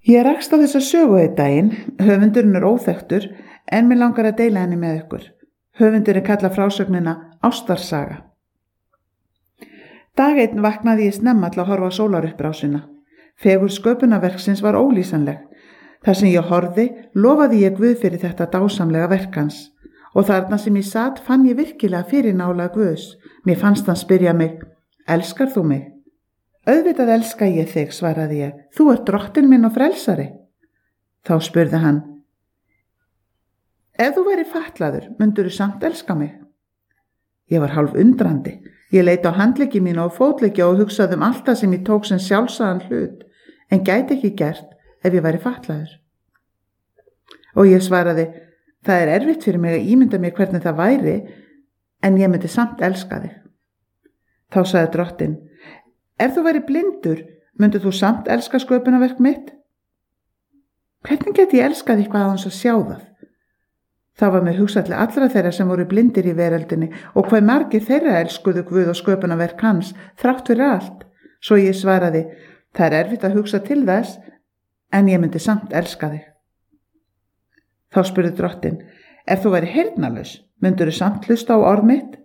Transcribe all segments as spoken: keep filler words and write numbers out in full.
Ég rakst á þessa sögu einn daginn, höfundurinn er óþekktur en mér langar að deila henni með ykkur. Höfundurinn kallar frásögnina Ástarsaga. Dag einn vaknaði ég snemma til að horfa á sólaruppbrásina. Fegur sköpunarverksins var ólýsanleg. Þar sem ég horfði, lofaði ég Guð fyrir þetta dásamlega verk hans. Og þarna sem ég sat fann ég virkilega fyrir nála Guðs. Mér fannst hann spyrja mig, elskar þú mig? Auðvitað elska ég þig, svaraði ég. Þú ert drottinn minn og frelsari. Þá spurði hann, ef þú væri fatlaður, mundur þú samt elska mig? Ég var hálf undrandi. Ég leit á handleggi mína og fótleggja og hugsaði um allt það sem ég tók sem sjálfsagðan hlut, en gæti ekki gert ef ég væri fatlaður. Og ég svaraði, það er erfitt fyrir mig að ímynda mér hvernig það væri, en ég myndi samt elska þig. Þá sagði drottinn, ef þú væri blindur, myndir þú samt elska sköpunarverk mitt? Hvernig geti ég elskað eitthvað á hans að sjá það? Það var með hugsað til allra þeirra sem voru blindir í veröldinni og hvað margir þeirra elskuðu Guð og sköpunarverk hans þrátt fyrir allt. Svo ég svaraði, það er erfitt að hugsa til þess, en ég myndi samt elska þig. Þá spurði drottinn, ef þú væri heyrnarlaus, myndir þú samt hlusta á orð mitt?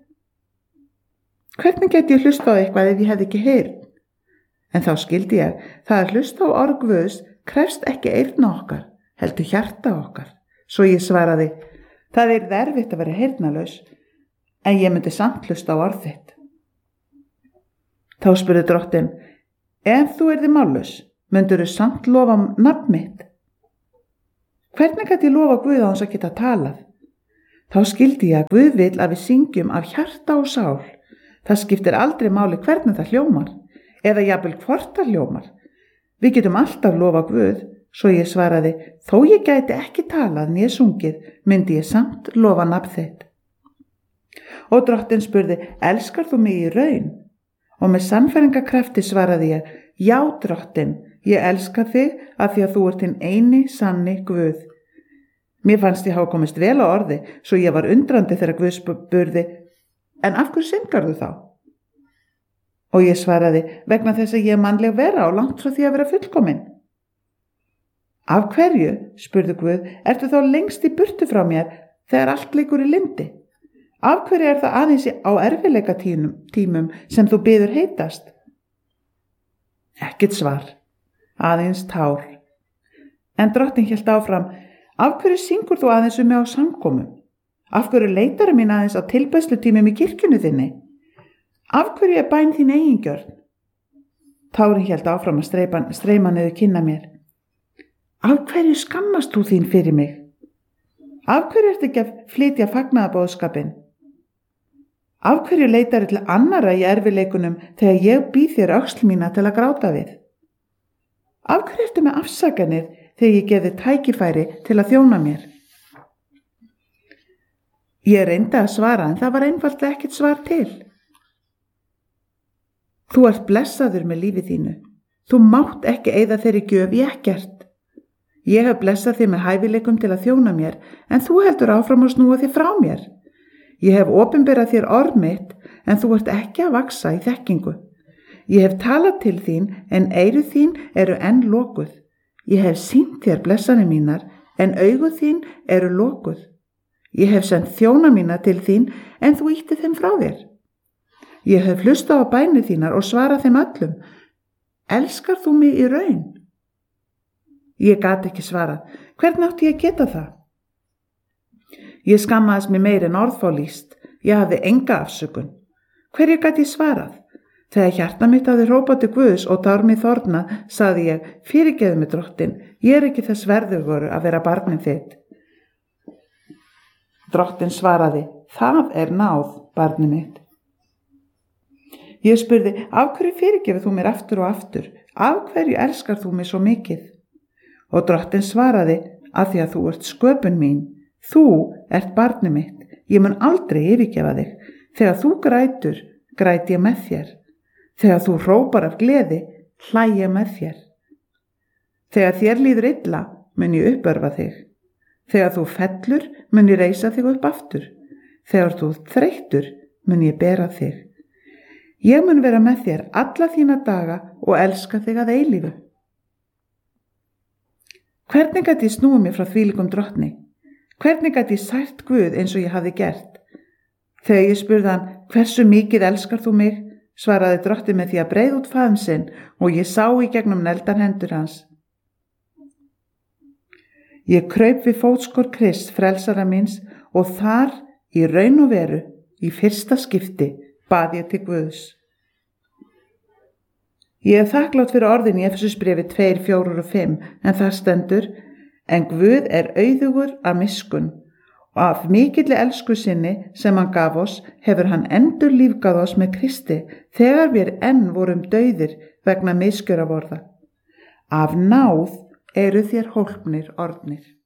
Hvernig geti ég hlusta á eitthvað ef ég hefði ekki heyrn? En þá skildi ég, það að hlusta á orð Guðs krefst ekki eyrna okkar, heldur hjarta okkar. Svo ég svaraði, það er erfitt að vera heyrnarlaus, en ég myndi samt hlusta á orð þitt. Þá spurði drottinn, ef þú yrði mállaus, myndir þú samt lofa nafn mitt? Hvernig gæti ég lofa Guð á hans að geta talað? Þá skildi ég að Guð vill að við syngjum af hjarta og sál. Það skiptir aldrei máli hvernig það hljómar, eða jafnvel hvort það hljómar. Við getum alltaf lofa Guð. Svo ég svaraði, þó ég gæti ekki talað né sungið, myndi ég samt lofa nafn þitt. Og drottinn spurði, elskar þú mig í raun? Og með sannfæringarkrafti svaraði ég, já drottinn, ég elskar þig af því að þú ert hinn eini sanni Guð. Mér fannst ég hafa komist vel á orði, svo ég var undrandi þegar Guð spurði, en af hverju syngar þú þá? Og ég svaraði, vegna þess að ég er mannleg vera og langt frá því að vera fullkomin. Af hverju, spurði Guð, ertu þá lengst í burtu frá mér þegar allt leikur í lyndi? Af hverju er það aðeins á erfiðleika tímum, tímum sem þú biður heitast? Ekkert svar, aðeins tár. En drottinn hélt áfram, af hverju syngur þú aðeins um mig á samkomum? Af hverju leitar mín aðeins á tilbærslutímum í kirkjunni þinni? Af hverju er bæn þín eigingjörn? Tárin hélt áfram að streyma, streyma niður kynna mér. Af hverju skammast þú þín fyrir mig? Af hverju ertu ekki að flytja fagnaðarboðskapinn? Af hverju leitar til annara í erfiðleikunum þegar ég býð þér öxl mína til að gráta við? Af hverju ertu með afsakanir þegar ég gefi tækifæri til að þjóna mér? Ég reyndi að svara en það var einfaldlega ekkert svar til. Þú ert blessaður með lífið þínu. Þú mátt ekki eyða þeirri gjöf í ekkert. Ég hef blessað þig með hæfileikum til að þjóna mér, en þú heldur áfram að snúa þig frá mér. Ég hef opinberað þér orð mitt, en þú ert ekki að vaxa í þekkingu. Ég hef talað til þín, en eyru þín eru enn lokuð. Ég hef sýnt þér blessanir mínar, en augu þín eru lokuð. Ég hef sendt þjóna mína til þín, en þú ýtti þeim frá þér. Ég hef hlustað á bænir þínar og svarað þeim öllum. Elskar þú mig í raun? Ég gat ekki svarað. Hvernig átti ég að geta það? Ég skammaðist mig meir en orð fá lýst. Ég hafði enga afsökun. Hverju gat ég svarað? Þegar hjarta mitt hafði hrópað til Guðs og tár mig þornað, sagði ég, fyrirgeðu mig drottinn, ég er ekki þess verðugur að vera barnið þitt. Drottinn svaraði, það er náð, barnið mitt. Ég spurði, af hverju fyrirgefur þú mér aftur og aftur? Af hverju elskar þú mig svo mikið? Og drottinn svaraði, að því að þú ert sköpun mín, þú ert barnið mitt, ég mun aldrei yfirgefa þig. Þegar þú grætur, græt ég með þér. Þegar þú hrópar af gleði, hlæ ég með þér. Þegar þér líður illa, mun ég uppörfa þig. Þegar þú fellur, mun ég reisa þig upp aftur. Þegar þú þreyttur, mun ég bera þig. Ég mun vera með þér alla þína daga og elska þig að eilífu. Hvernig gat ég snúið mér frá þvílíkum drottni? Hvernig gat ég sært Guð eins og ég hafði gert? Þegar ég spurði hann, hversu mikið elskar þú mig? Svaraði drottinn með því að breiða út faðm sinn og ég sá í gegnum neldar hendur hans. Ég kraup við fótskor Krist, frelsara míns, og þar í raun og veru, í fyrsta skipti, bað ég til Guðs. Ég er þakklátt fyrir orðin í Efesusbréfi tvö, fjögur og fimm, en það stendur, en Guð er auðugur af miskunn, og af mikilli elsku sinni sem hann gaf oss hefur hann endur lífgað oss með Kristi þegar við enn vorum dauðir vegna misgjörðavorða. Af náð eru þér hólpnir orðnir.